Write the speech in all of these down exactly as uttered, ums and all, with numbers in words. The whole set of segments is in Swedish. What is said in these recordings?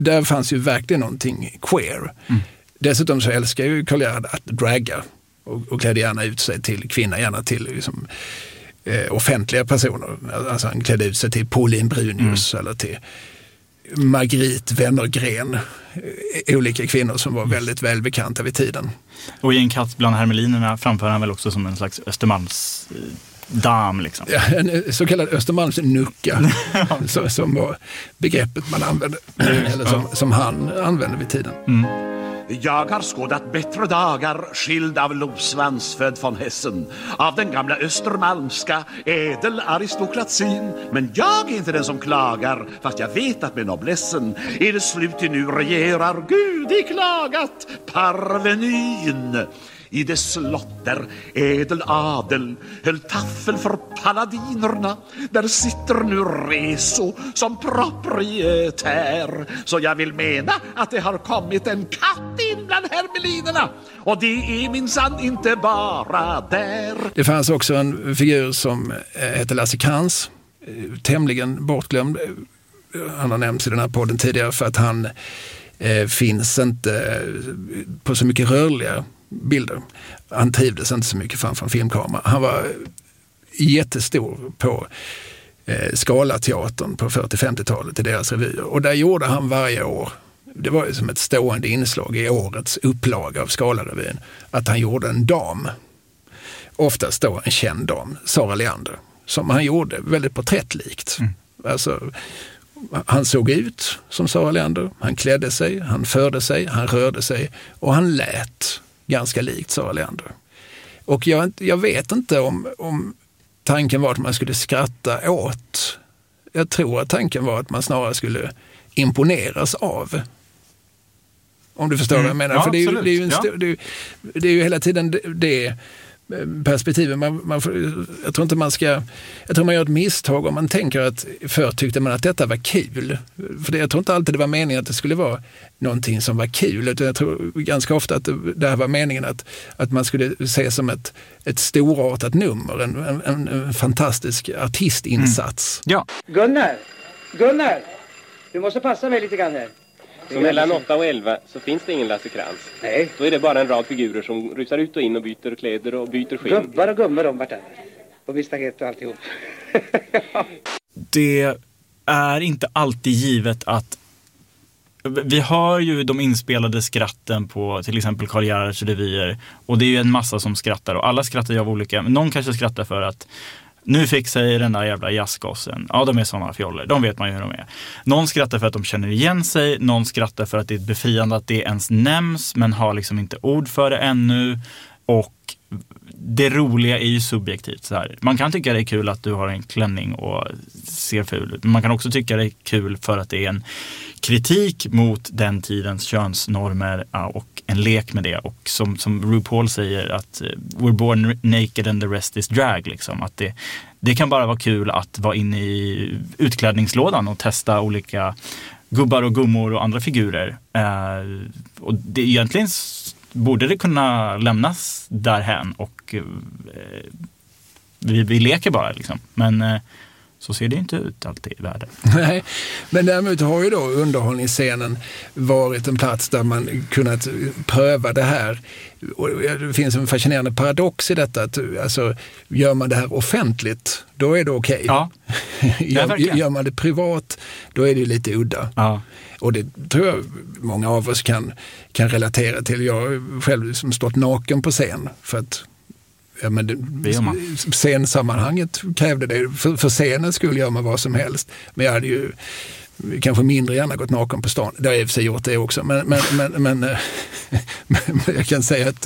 där fanns ju verkligen någonting queer. Mm. Dessutom så älskar ju Karl Gerhard att dragga och, och klädde gärna ut sig till kvinnor, gärna till liksom, eh, offentliga personer. Alltså han klädde ut sig till Pauline Brunius mm. eller till Margrit Wennergren, olika kvinnor som var väldigt välbekanta vid tiden. Och i En katt bland hermelinerna framför han väl också som en slags Östermalms dam liksom. Ja, en så kallad Östermalms nucka så, som var begreppet man använde eller som, som han använde vid tiden. Mm. Jag har skådat bättre dagar, skild av Losvans född von Hessen, av den gamla östermalmska ädelaristokratin. Men jag är inte den som klagar, fast jag vet att med noblessen är det slut till nu regerar Gud i klagat parvenyn. I det slott där ädel adel höll taffel för paladinerna, där sitter nu Reso som proprietär. Så jag vill mena att det har kommit en katt in bland hermelinerna, och det är minsann inte bara där. Det fanns också en figur som heter Lasse Krantz, tämligen bortglömd. Han har nämnts i den här podden tidigare för att han eh, finns inte på så mycket rörliga bilder. Han trivdes inte så mycket framför en filmkamera. Han var jättestor på eh, Scalateatern på fyrtio-femtiotalet i deras revyer. Och där gjorde han varje år, det var ju som ett stående inslag i årets upplaga av Scala-revyn, att han gjorde en dam. Oftast då en känd dam, Sara Leander, som han gjorde väldigt porträttlikt. Mm. Alltså, han såg ut som Sara Leander, han klädde sig, han förde sig, han rörde sig och han lät ganska likt Sara Leander. Och jag, jag vet inte om, om tanken var att man skulle skratta åt. Jag tror att tanken var att man snarare skulle imponeras av. Om du förstår mm. vad jag menar. Ja, För det är, ju, det, är ju en ja. st- det, är ju, det är ju hela tiden det, det perspektivet. Man, man får, jag tror inte man ska... Jag tror man gör ett misstag om man tänker att förr tyckte man att detta var kul. För det, jag tror inte alltid det var meningen att det skulle vara någonting som var kul. Utan jag tror ganska ofta att det, det här var meningen att, att man skulle se som ett, ett storartat nummer. En, en, en fantastisk artistinsats. Mm. Ja. Gunnar! Gunnar! Du måste passa mig lite grann här. Så mellan åtta och elva så finns det ingen Lasse Krantz. Nej. Då är det bara en rad figurer som rusar ut och in och byter kläder och byter skinn. Gubbar och gummor om vartannat. Och vi staket och alltihop. Det är inte alltid givet att... Vi har ju de inspelade skratten på till exempel Karl Gerhards revyer. Och det är ju en massa som skrattar. Och alla skrattar ju av olika... Men någon kanske skrattar för att... Nu fick sig den där jävla jazzgossen. Ja, de är såna fjoller. De vet man ju hur de är. Någon skrattar för att de känner igen sig. Någon skrattar för att det är befriande att det ens nämns, men har liksom inte ord för det ännu. Och det roliga är ju subjektivt så här. Man kan tycka det är kul att du har en klänning och ser ful ut. Men man kan också tycka det är kul för att det är en kritik mot den tidens könsnormer och en lek med det. Och som, som RuPaul säger att we're born naked and the rest is drag. Liksom. Att det, det kan bara vara kul att vara inne i utklädningslådan och testa olika gubbar och gummor och andra figurer. Eh, och det egentligen borde det kunna lämnas därhän och eh, vi, vi leker bara liksom. Men eh, så ser det inte ut alltid i världen. Nej, men däremot har ju då underhållningsscenen varit en plats där man kunnat pröva det här. Och det finns en fascinerande paradox i detta. Att, alltså, gör man det här offentligt, då är det okej. Okay. Ja. gör, gör man det privat, då är det lite udda. Ja. Och det tror jag många av oss kan, kan relatera till. Jag har själv som stått naken på scen för att ja, men det, scensammanhanget krävde det. För, för scenen skulle göra man vad som helst. Men jag hade ju kanske mindre gärna gått naken på stan. Det har jag i och för sig gjort det också. Men, men, men, men, men jag kan säga att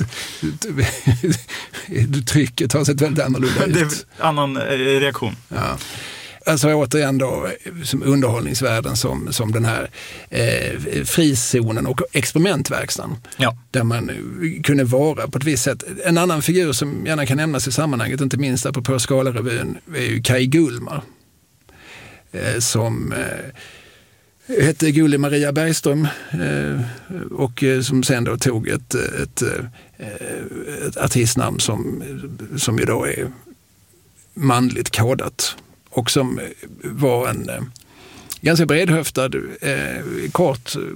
trycket har sett väldigt annorlunda ut. Det är annan reaktion. Ja. Alltså återigen då, som underhållningsvärlden som, som den här eh, frizonen och experimentverkstan. Ja. Där man kunde vara på ett visst sätt. En annan figur som gärna kan nämnas i sammanhanget, inte minst där på Scala-revyn, är ju Kaj Gullmar. Eh, som eh, hette Gulli Maria Bergström eh, och eh, som sen då tog ett, ett, ett, ett artistnamn som, som ju då är manligt kodat. Och som var en, ganska bredhöftad, eh, kort